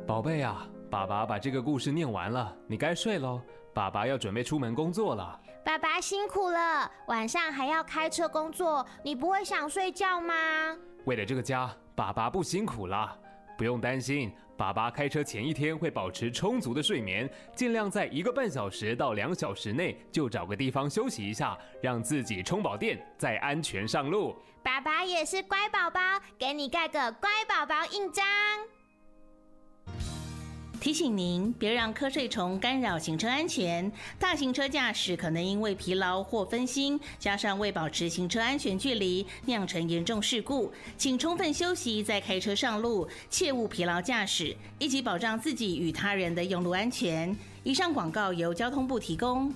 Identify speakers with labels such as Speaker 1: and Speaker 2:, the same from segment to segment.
Speaker 1: 宝贝啊，爸爸把这个故事念完了，你该睡喽。爸爸要准备出门工作了。
Speaker 2: 爸爸辛苦了，晚上还要开车工作，你不会想睡觉吗？
Speaker 1: 为了这个家，爸爸不辛苦了。不用担心，爸爸开车前一天会保持充足的睡眠，尽量在1个半小时到2小时内就找个地方休息一下，让自己充饱电，再安全上路。
Speaker 2: 爸爸也是乖宝宝，给你盖个乖宝宝印章。
Speaker 3: 提醒您，别让瞌睡虫干扰行车安全。大型车驾驶可能因为疲劳或分心，加上未保持行车安全距离，酿成严重事故。请充分休息再开车上路，切勿疲劳驾驶，一起保障自己与他人的用路安全。以上广告由交通部提供。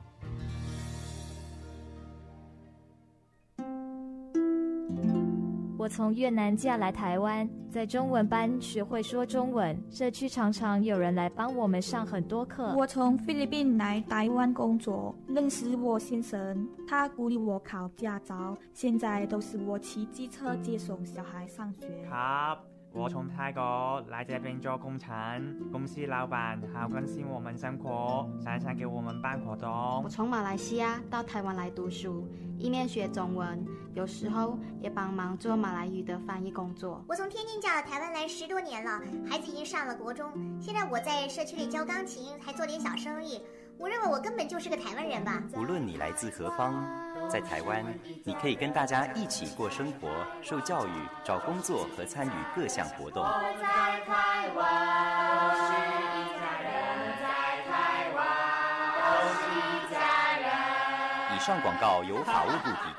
Speaker 4: 我从越南嫁来台湾，在中文班学会说中文，社区常常有人来帮我们上很多课。
Speaker 5: 我从菲律宾来台湾工作，认识我先生，他鼓励我考驾照，现在都是我骑机车接送小孩上学。
Speaker 6: 我从泰国来这边做工程，公司老板好关心我们生活，常常给我们办活动。
Speaker 7: 我从马来西亚到台湾来读书，一面学中文，有时候也帮忙做马来语的翻译工作。
Speaker 8: 我从天津嫁到台湾来10多年了，孩子已经上了国中，现在我在社区里教钢琴，还做点小生意。我认为我根本就是个台湾人吧。
Speaker 9: 无论你来自何方，在台湾，你可以跟大家一起过生活、受教育、找工作和参与各项活动。
Speaker 10: 我们在台湾，都是一家人，在台湾，都是一家人。
Speaker 9: 以上广告由法务部提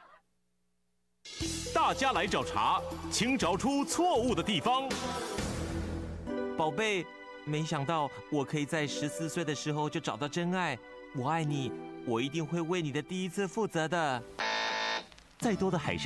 Speaker 9: 供。
Speaker 11: 大家来找茬，请找出错误的地方。
Speaker 12: 宝贝，没想到我可以在14岁的时候就找到真爱。我爱你，我一定会为你的第一次负责的。
Speaker 11: 再多的海誓